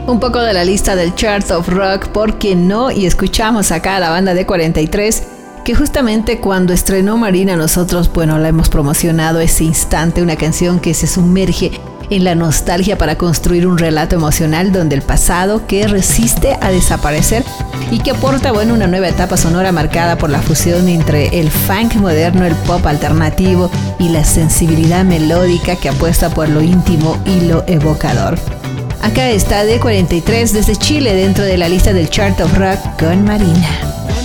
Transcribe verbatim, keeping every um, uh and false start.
Un poco de la lista del Chart of Rock, ¿por qué no? Y escuchamos acá a la banda D cuarenta y tres, que justamente cuando estrenó Marina nosotros, bueno, la hemos promocionado ese instante, una canción que se sumerge en la nostalgia para construir un relato emocional donde el pasado que resiste a desaparecer y que aporta, bueno, una nueva etapa sonora marcada por la fusión entre el funk moderno, el pop alternativo y la sensibilidad melódica que apuesta por lo íntimo y lo evocador. Acá está D cuarenta y tres desde Chile dentro de la lista del Chart of Rock con Marina.